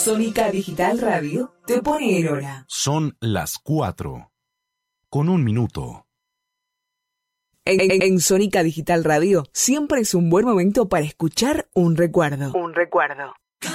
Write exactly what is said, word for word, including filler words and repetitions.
Sónica Digital Radio te pone en hora. Son las cuatro. Con un minuto. En, en, en Sónica Digital Radio siempre es un buen momento para escuchar un recuerdo. Un recuerdo.